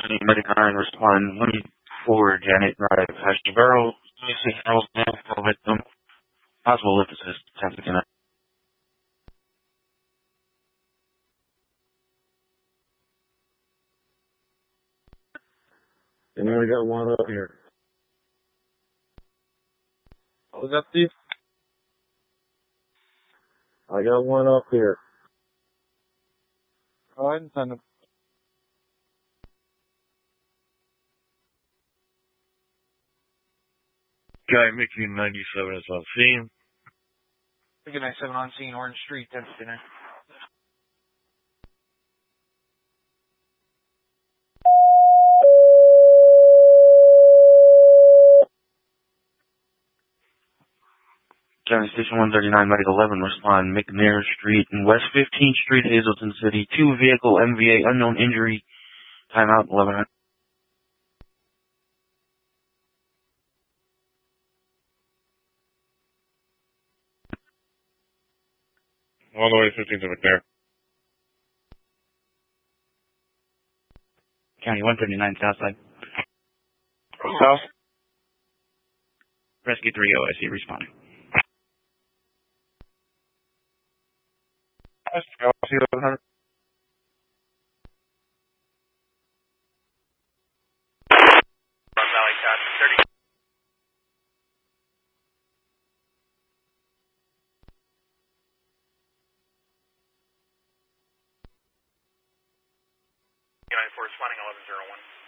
Medic 9, respond 24 Janet Drive, Ashley Barrow, 26-year-old male victim, possible lift assist, 10 to connect. And then we got one up here. What was that, Steve? I got one up here. Go ahead and send him. Guy Mickey 97 is on scene. Mickey 97 on scene, Orange Street, 10th dinner. County Station 139, Medic 11, respond McNair Street and West 15th Street, Hazleton City. 2 vehicle MVA, unknown injury. Timeout 11. All the way 15th to McNair. County 139, Southside. South? Rescue 3 OIC responding. Galaxy 1100. Valley Cat 30. United 4 responding 1101.